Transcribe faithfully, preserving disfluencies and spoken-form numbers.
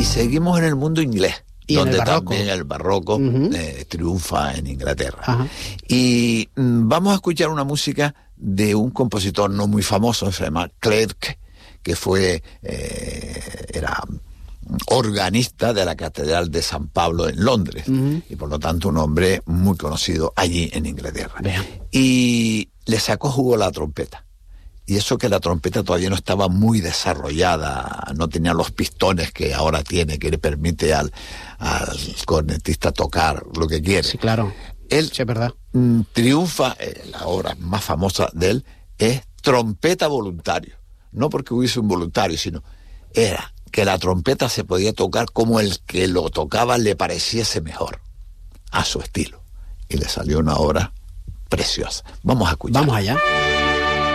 Y seguimos en el mundo inglés, ¿Y donde en el barroco? también el barroco Uh-huh. eh, triunfa en Inglaterra. Ajá. Y mm, vamos a escuchar una música de un compositor no muy famoso, se llama Clerk, que fue eh, era organista de la Catedral de San Pablo en Londres, uh-huh. y por lo tanto un hombre muy conocido allí en Inglaterra. Vean. Y le sacó jugo a la trompeta. Y eso que la trompeta todavía no estaba muy desarrollada, no tenía los pistones que ahora tiene, que le permite al, al cornetista tocar lo que quiere. Sí, claro. Él sí, es verdad. Mm, triunfa, eh, la obra más famosa de él es Trompeta Voluntario. No porque hubiese un voluntario, sino era que la trompeta se podía tocar como el que lo tocaba le pareciese mejor, a su estilo. Y le salió una obra preciosa. Vamos a escuchar. Vamos allá.